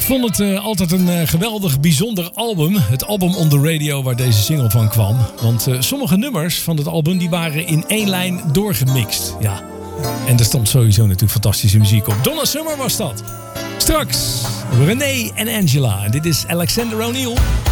vond het altijd een geweldig, bijzonder album. Het album on the radio waar deze single van kwam. Want sommige nummers van het album die waren in één lijn doorgemixt. Ja. En er stond sowieso natuurlijk fantastische muziek op. Donna Summer was dat. Straks René en Angela. En dit is Alexander O'Neal.